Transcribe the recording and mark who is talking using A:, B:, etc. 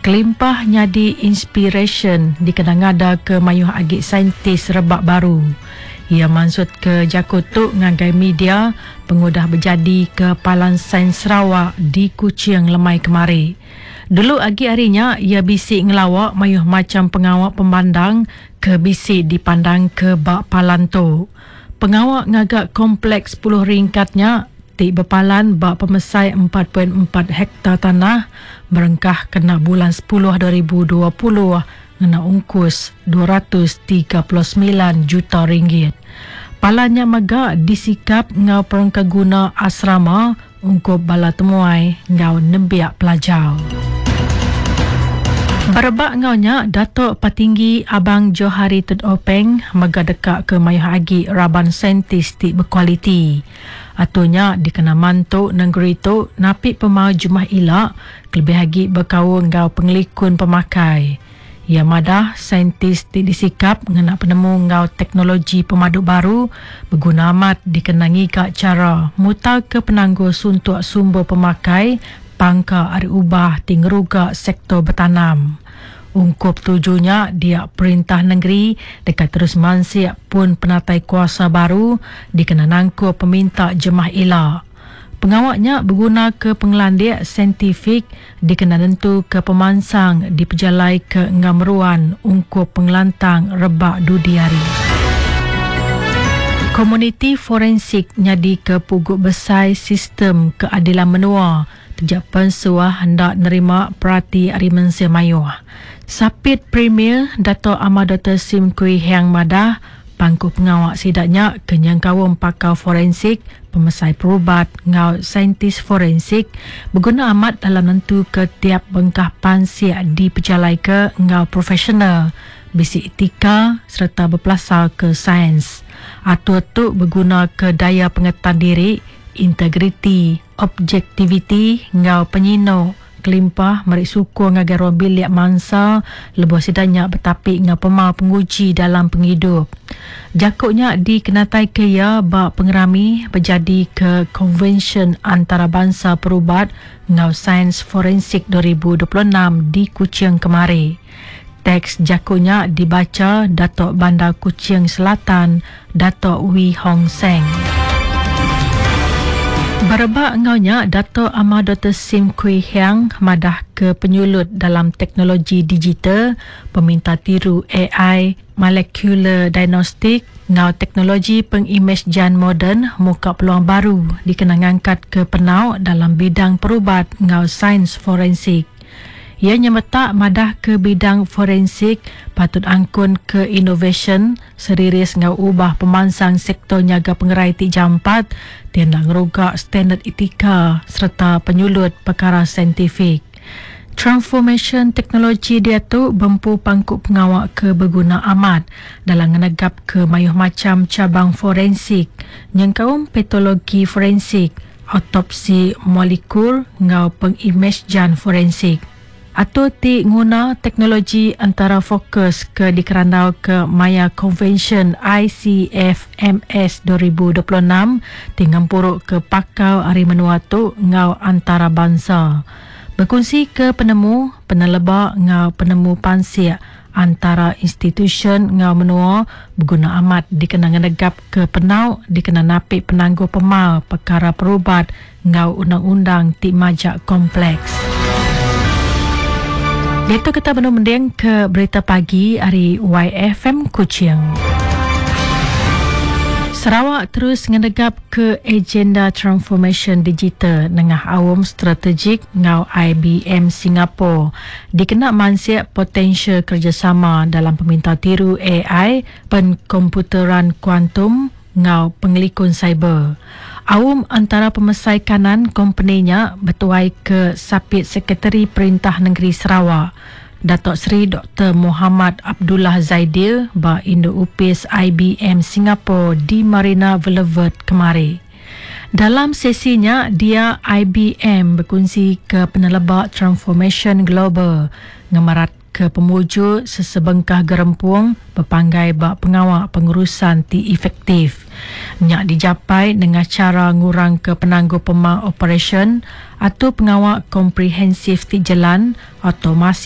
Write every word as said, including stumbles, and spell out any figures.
A: Kelimpah nyadi inspiration dikenang ada ke mayuh agik saintis rebak baru. Ia maksud ke jakutuk ngagai media pengudah berjadi ke Palan Sains Sarawak di Kuching lemai kemari. Dulu agi harinya ia bisik ngelawak mayuh macam pengawak pembandang ke bisik dipandang ke bak palan tu. Pengawak ngagak kompleks sepuluh ringkatnya ti berpalan bak pemesai empat perpuluhan empat hektar tanah merengkah kena bulan sepuluh dua ribu dua puluh ngena ungkus dua ratus tiga puluh sembilan juta ringgit. Palanya maga disikap ngau perangka guna asrama ungkup bala temuai ngau nembiak pelajar. Berebak ngaunya Datuk Patinggi Abang Johari Tun Openg maga dekat ke mayuh agi raban saintis ti berkualiti. Atunya dikena mantuk negeri tu napik pemau jumah ilak kelebih lagi berkawung ngau pengelikun pemakai. Ia madah saintis ti disikap ngena penemu ngau teknologi pemaduk baru berguna amat dikenangi kak cara muta ke penangguh suntuk sumber pemakai pangka ari ubah tinggeruga sektor bertanam. Ungkup tujunya dia perintah negeri dekat terus mansiak pun penatai kuasa baru dikena nangku peminta jemah ilak. Pengawaknya berguna ke penglandik saintifik dikena tentu ke pemansang diperjalai ke ngameruan ungkup pengelantang rebak dudiari. Komuniti forensik nyadi ke pugup besar sistem keadilan menua Tejak pensuah hendak nerima perhati Ari Mensia Mayuh. Sapit Premier Dato' Ahmad Doktor Sim Kui Hiang Madah pangku pengawak sidaknya kenyang kawum pakar forensik, pemesai perubat, ngau saintis forensik berguna amat dalam nentu ke tiap bengkah pansiak diperjalai ke ngau profesional, bisi etika serta berpelasar ke sains. Atur-atur berguna ke daya pengetahuan diri, integriti, objektiviti, ngau penyino, kelimpah, merik suku ngagai ruang bilik mangsa, lebuh sedanya bertapik ngau pemau penguji dalam penghidup. Jakuknya dikenatai ke ya bak pengerami berjadi ke Convention Antarabangsa Perubat ngau Sains Forensik dua ribu dua puluh enam di Kuching kemari. Teks jakuknya dibaca Datuk Bandar Kuching Selatan, Datuk Wee Hong Seng. Berebak ngaunya Dato' Ahmad Doktor Sim Kui Hiang madah ke penyulut dalam teknologi digital, peminta tiru A I, molecular diagnostic, ngau teknologi pengimejan moden muka peluang baru dikenang angkat ke penau dalam bidang perubat ngau sains forensik. Ia nyemetak madah ke bidang forensik patut angkun ke innovation seriris ngau ubah pemansang sektor nyaga pengerai ti jampat dan ngerugak standard etika serta penyulut perkara saintifik. Transformation teknologi dia tu bempu pangkuk pengawak ke berguna amat dalam menegap ke mayuh macam cabang forensik, nyengkaum patologi forensik, autopsi molekul ngau pengimejan forensik. Atau ti guna teknologi antara fokus ke dikerandau ke Maya Convention I C F M S dua ribu dua puluh enam tinggal puruk ke pakau Ari Menua tu ngau antara bangsa. Berkongsi ke penemu, penelebak ngau penemu pansiak antara institution ngau menua berguna amat dikenang negap ke penau dikenang napik penangguh pemau perkara perubat ngau undang-undang ti majak kompleks. Itu kita benar mendeng ke berita pagi hari Y F M Kuching. Sarawak terus ngedegap ke agenda transformation digital nengah awam strategik ngau I B M Singapura dikena mansiak potensial kerjasama dalam peminta tiru A I penkomputeran kuantum ngau pengelikun cyber. Awam antara pemesai kanan kompeninya bertuai ke Sapit Sekretari Perintah Negeri Sarawak, Datuk Seri Doktor Muhammad Abdullah Zaidil ba Indo-Upis I B M Singapura di Marina Boulevard kemari. Dalam sesinya, dia I B M berkongsi ke penelebak transformation global ngemarat ke pemujuk sesebengkah gerempuang berpanggai bak pengawak pengurusan ti efektif. Nyak dijapai dengan cara ngurang ke penangguh pemau operation atau pengawak komprehensif ti jalan, otomasi